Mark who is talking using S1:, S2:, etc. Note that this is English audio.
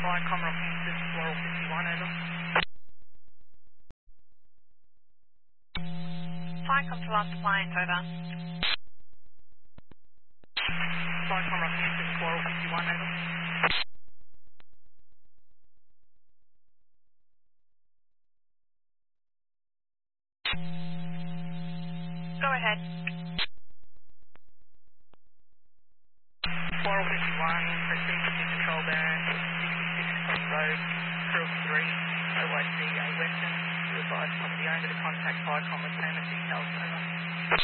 S1: Vicom Rockington, Floral 51, over.
S2: Vicom to last appliance, over.
S1: Vicom Rockington, Floral 51, over.
S2: Go ahead.
S1: Floral 51, proceed to control band, 66 Cross Road, Krill 3, OYC, A Western. You advise top of the owner to contact Vicom with payment details, over.